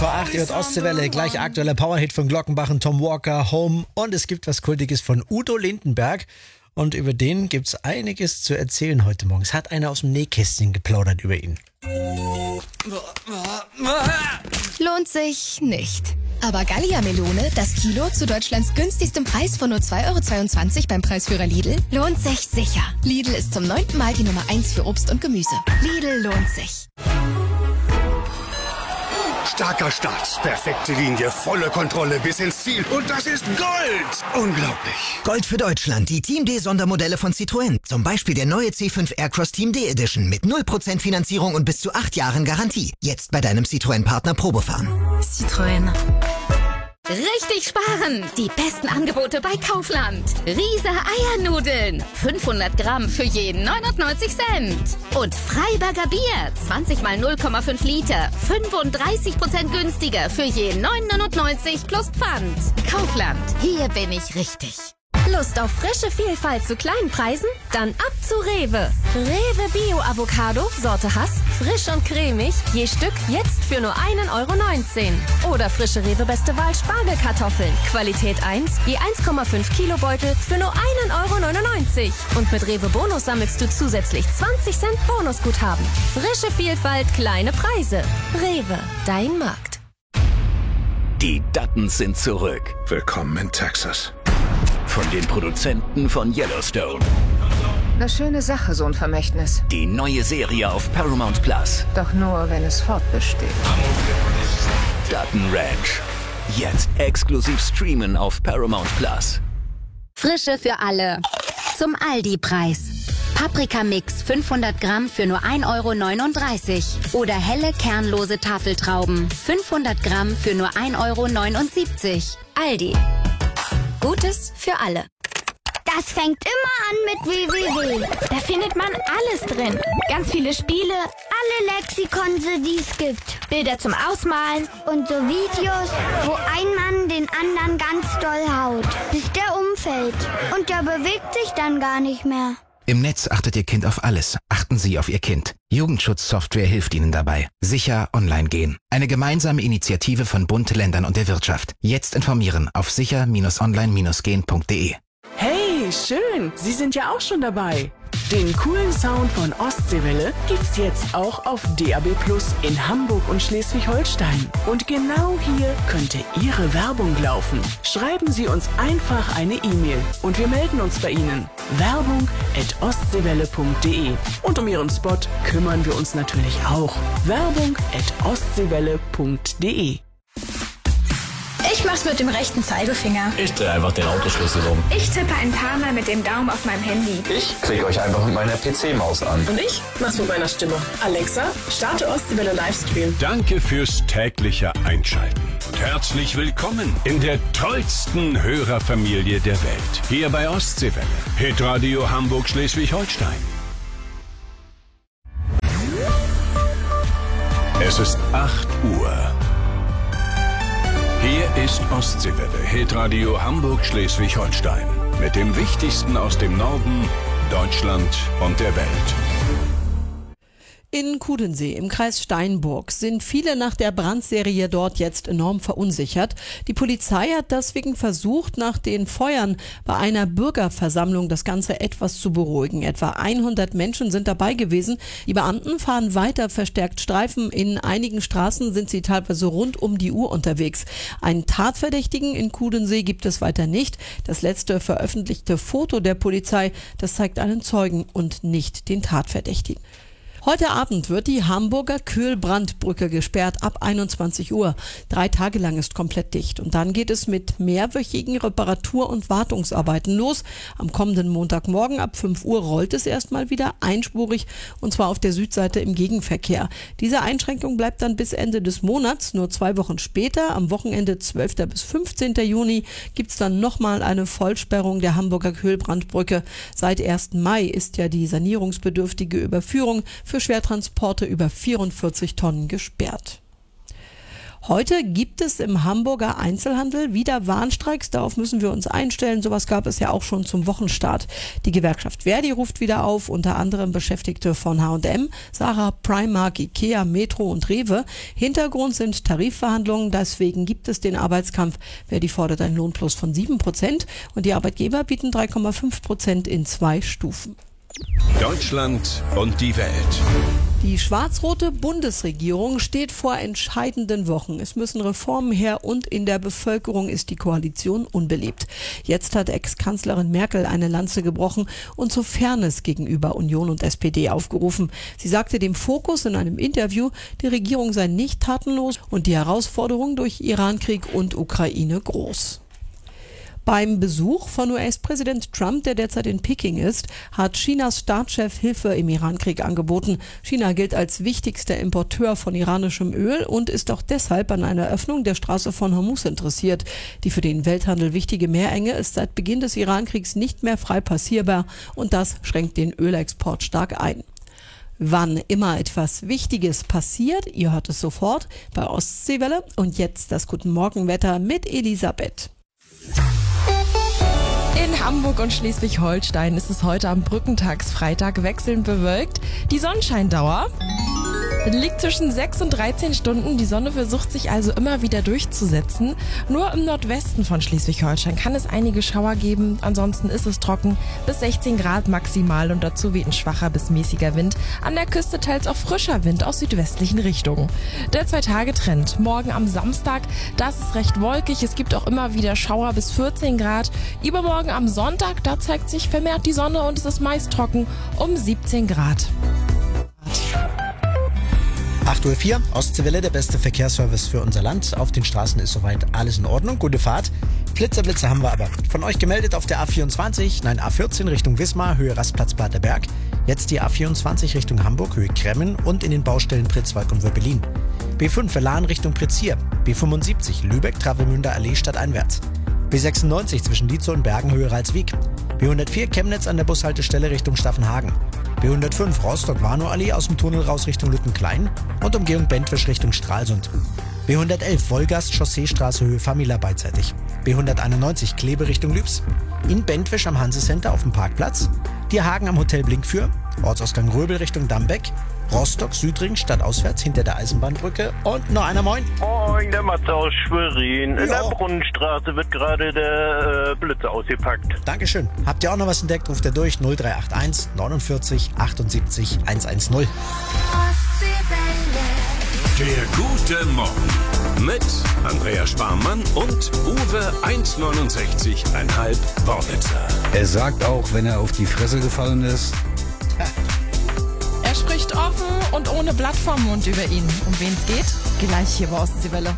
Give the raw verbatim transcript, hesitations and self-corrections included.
vor acht Uhr Ostseewelle, gleich aktueller Powerhit von Glockenbach und Tom Walker, Home. Und es gibt was Kultiges von Udo Lindenberg. Und über den gibt's einiges zu erzählen heute Morgen. Es hat einer aus dem Nähkästchen geplaudert über ihn. Lohnt sich nicht. Aber Gallia-Melone, das Kilo zu Deutschlands günstigstem Preis von nur zwei Euro zweiundzwanzig beim Preisführer Lidl, lohnt sich sicher. Lidl ist zum neunten Mal die Nummer eins für Obst und Gemüse. Lidl lohnt sich. Starker Start, perfekte Linie, volle Kontrolle bis ins Ziel. Und das ist Gold! Unglaublich. Gold für Deutschland, die Team D-Sondermodelle von Citroën. Zum Beispiel der neue C fünf Aircross Team D Edition mit null Prozent Finanzierung und bis zu acht Jahren Garantie. Jetzt bei deinem Citroën-Partner Probefahren. Citroën. Richtig sparen! Die besten Angebote bei Kaufland. Riese Eiernudeln. fünfhundert Gramm für jeden neunundneunzig Cent. Und Freiberger Bier. zwanzig mal null Komma fünf Liter. fünfunddreißig Prozent günstiger für jeden neun neunundneunzig plus Pfand. Kaufland. Hier bin ich richtig. Lust auf frische Vielfalt zu kleinen Preisen? Dann ab zu Rewe. Rewe Bio Avocado, Sorte Hass, frisch und cremig, je Stück jetzt für nur einen Euro neunzehn. Oder frische Rewe Beste Wahl Spargelkartoffeln, Qualität eins, je eins Komma fünf Kilo Beutel für nur einen Euro neunundneunzig. Und mit Rewe Bonus sammelst du zusätzlich zwanzig Cent Bonusguthaben. Frische Vielfalt, kleine Preise. Rewe, dein Markt. Die Duttons sind zurück. Willkommen in Texas. Von den Produzenten von Yellowstone. Eine schöne Sache, so ein Vermächtnis. Die neue Serie auf Paramount Plus. Doch nur, wenn es fortbesteht. Dutton Ranch. Jetzt exklusiv streamen auf Paramount Plus. Frische für alle. Zum Aldi-Preis. Paprikamix fünfhundert Gramm für nur ein Euro neununddreißig. Oder helle kernlose Tafeltrauben fünfhundert Gramm für nur ein Euro neunundsiebzig. Aldi. Gutes für alle. Das fängt immer an mit w w w. Da findet man alles drin. Ganz viele Spiele, alle Lexikon, die es gibt. Bilder zum Ausmalen und so Videos, wo ein Mann den anderen ganz doll haut, bis der umfällt. Und der bewegt sich dann gar nicht mehr. Im Netz achtet Ihr Kind auf alles. Achten Sie auf Ihr Kind. Jugendschutzsoftware hilft Ihnen dabei. Sicher online gehen. Eine gemeinsame Initiative von Bund, Ländern und der Wirtschaft. Jetzt informieren auf sicher Bindestrich online gehen Punkt de. Hey, schön! Sie sind ja auch schon dabei. Den coolen Sound von Ostseewelle gibt's jetzt auch auf D A B Plus in Hamburg und Schleswig-Holstein. Und genau hier könnte Ihre Werbung laufen. Schreiben Sie uns einfach eine E-Mail und wir melden uns bei Ihnen. Werbung at ostseewelle punkt de. Und um Ihren Spot kümmern wir uns natürlich auch. Werbung at ostseewelle punkt de. Ich mach's mit dem rechten Zeigefinger. Ich drehe einfach den Autoschlüssel um. Ich tippe ein paar Mal mit dem Daumen auf meinem Handy. Ich klicke euch einfach mit meiner P C-Maus an. Und ich mach's mit meiner Stimme. Alexa, starte Ostseewelle Livestream. Danke fürs tägliche Einschalten. Und herzlich willkommen in der tollsten Hörerfamilie der Welt. Hier bei Ostseewelle. Hitradio Hamburg Schleswig-Holstein. Es ist acht Uhr. Hier ist Ostseewelle, Hitradio Hamburg Schleswig-Holstein. Mit dem Wichtigsten aus dem Norden, Deutschland und der Welt. In Kudensee im Kreis Steinburg sind viele nach der Brandserie dort jetzt enorm verunsichert. Die Polizei hat deswegen versucht, nach den Feuern bei einer Bürgerversammlung das Ganze etwas zu beruhigen. Etwa hundert Menschen sind dabei gewesen. Die Beamten fahren weiter verstärkt Streifen. In einigen Straßen sind sie teilweise rund um die Uhr unterwegs. Einen Tatverdächtigen in Kudensee gibt es weiter nicht. Das letzte veröffentlichte Foto der Polizei, das zeigt einen Zeugen und nicht den Tatverdächtigen. Heute Abend wird die Hamburger Kühlbrandbrücke gesperrt ab einundzwanzig Uhr. Drei Tage lang ist komplett dicht. Und dann geht es mit mehrwöchigen Reparatur- und Wartungsarbeiten los. Am kommenden Montagmorgen ab fünf Uhr rollt es erstmal wieder einspurig, und zwar auf der Südseite im Gegenverkehr. Diese Einschränkung bleibt dann bis Ende des Monats. Nur zwei Wochen später, am Wochenende zwölften bis fünfzehnten Juni, gibt es dann nochmal eine Vollsperrung der Hamburger Kühlbrandbrücke. Seit ersten Mai ist ja die sanierungsbedürftige Überführung für Schwertransporte über vierundvierzig Tonnen gesperrt. Heute gibt es im Hamburger Einzelhandel wieder Warnstreiks. Darauf müssen wir uns einstellen. Sowas gab es ja auch schon zum Wochenstart. Die Gewerkschaft Verdi ruft wieder auf, unter anderem Beschäftigte von H und M, Sarah, Primark, Ikea, Metro und Rewe. Hintergrund sind Tarifverhandlungen. Deswegen gibt es den Arbeitskampf. Verdi fordert einen Lohnplus von sieben Prozent und die Arbeitgeber bieten drei Komma fünf Prozent in zwei Stufen. Deutschland und die Welt. Die schwarz-rote Bundesregierung steht vor entscheidenden Wochen. Es müssen Reformen her und in der Bevölkerung ist die Koalition unbeliebt. Jetzt hat Ex-Kanzlerin Merkel eine Lanze gebrochen und zur Fairness gegenüber Union und S P D aufgerufen. Sie sagte dem Fokus in einem Interview, die Regierung sei nicht tatenlos und die Herausforderungen durch Irankrieg und Ukraine groß. Beim Besuch von U S-Präsident Trump, der derzeit in Peking ist, hat Chinas Staatschef Hilfe im Irankrieg angeboten. China gilt als wichtigster Importeur von iranischem Öl und ist auch deshalb an einer Öffnung der Straße von Hormuz interessiert. Die für den Welthandel wichtige Meerenge ist seit Beginn des Irankriegs nicht mehr frei passierbar und das schränkt den Ölexport stark ein. Wann immer etwas Wichtiges passiert, ihr hört es sofort bei Ostseewelle. Und jetzt das Guten Morgenwetter mit Elisabeth. In Hamburg und Schleswig-Holstein ist es heute am Brückentagsfreitag wechselnd bewölkt. Die Sonnenscheindauer liegt zwischen sechs und dreizehn Stunden. Die Sonne versucht sich also immer wieder durchzusetzen. Nur im Nordwesten von Schleswig-Holstein kann es einige Schauer geben. Ansonsten ist es trocken, bis sechzehn Grad maximal und dazu weht ein schwacher bis mäßiger Wind. An der Küste teils auch frischer Wind aus südwestlichen Richtungen. Der Zwei-Tage-Trend. Morgen am Samstag, das ist recht wolkig. Es gibt auch immer wieder Schauer bis vierzehn Grad. Übermorgen am Sonntag, da zeigt sich vermehrt die Sonne und es ist meist trocken um siebzehn Grad. acht Uhr vier, Ostseewelle, der beste Verkehrsservice für unser Land. Auf den Straßen ist soweit alles in Ordnung. Gute Fahrt. Blitzerblitze haben wir aber. Von euch gemeldet auf der A vierundzwanzig, nein A vierzehn Richtung Wismar, Höhe Rastplatz Baderberg. Jetzt die A vierundzwanzig Richtung Hamburg, Höhe Kremmen und in den Baustellen Pritzwalk und Wöppelin. B fünf Verlahen Richtung Pritzhier. B fünfundsiebzig Lübeck, Travemünder Allee stadteinwärts. B sechsundneunzig zwischen Dietzow und Bergen, Höhe Ralswiek. B hundertvier Chemnitz an der Bushaltestelle Richtung Staffenhagen. B hundertfünf Rostock-Warnow-Allee aus dem Tunnel raus Richtung Lüttenklein und Umgehung Bentwisch Richtung Stralsund. B hundertelf Wolgast Chausseestraße Höhe Famila beidseitig. B hunderteinundneunzig Kleve Richtung Lübs. In Bentwisch am Hanse-Center auf dem Parkplatz. Dierhagen am Hotel Blinkfür. Ortsausgang Röbel Richtung Dambeck. Rostock Südring stadtauswärts hinter der Eisenbahnbrücke. Und noch einer, moin. Moin, der Matze aus Schwerin. In Ja. der Brunnenstraße wird gerade der äh, Blitzer ausgepackt. Dankeschön. Habt ihr auch noch was entdeckt? Ruft ihr durch null drei acht eins neunundvierzig achtundsiebzig hundertzehn. Der gute Morgen mit Andrea Sparmann und Uwe eins Komma neunundsechzig Komma fünf Wornitzer. Er sagt auch, wenn er auf die Fresse gefallen ist. Er spricht offen und ohne Blatt vorm Mund über ihn. Um wen es geht? Gleich hier bei Ostseewelle.